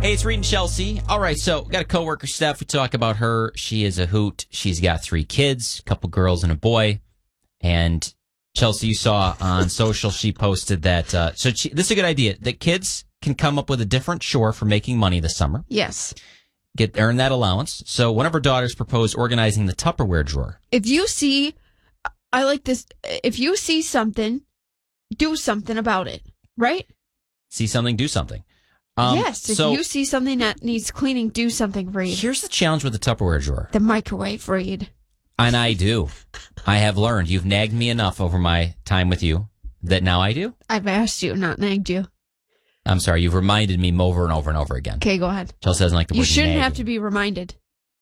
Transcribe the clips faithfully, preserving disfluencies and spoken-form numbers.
Hey, it's Reed and Chelsea. All right, so got a coworker, Steph. We talk about her. She is a hoot. She's got three kids, a couple girls and a boy. And Chelsea, you saw on social, she posted that. Uh, so she, this is a good idea. That kids can come up with a different chore for making money this summer. Yes. Get earn that allowance. So one of her daughters proposed organizing the Tupperware drawer. If you see, I like this. If you see something, do something about it. Right? See something, do something. Um, yes, if so you see something that needs cleaning, do something, Reed. Here's the challenge with the Tupperware drawer. The microwave, Reed. And I do. I have learned. You've nagged me enough over my time with you that now I do. I've asked you, not nagged you. I'm sorry. You've reminded me over and over and over again. Okay, go ahead. Chelsea doesn't like the word You shouldn't nagging. have to be reminded.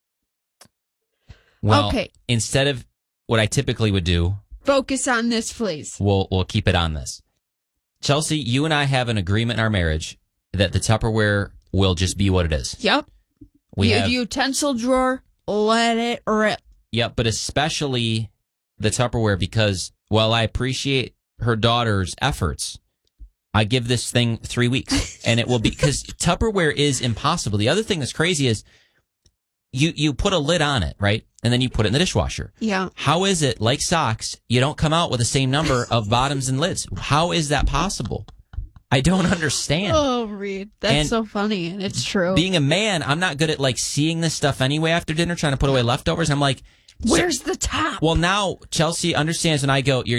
Well, okay. Instead of what I typically would do, focus on this, please. We'll we'll keep it on this. Chelsea, you and I have an agreement in our marriage that the Tupperware will just be what it is. Yep. We the have, utensil drawer, let it rip. Yep, but especially the Tupperware because while I appreciate her daughter's efforts, I give this thing three weeks and it will be because Tupperware is impossible. The other thing that's crazy is you you put a lid on it, right? And then you put it in the dishwasher. Yeah. How is it, like socks, you don't come out with the same number of bottoms and lids? How is that possible? I don't understand. Oh, Reed, that's and so funny, and it's true. Being a man, I'm not good at like seeing this stuff anyway after dinner, trying to put away leftovers. I'm like, where's so, the top? Well, now Chelsea understands when I go, you're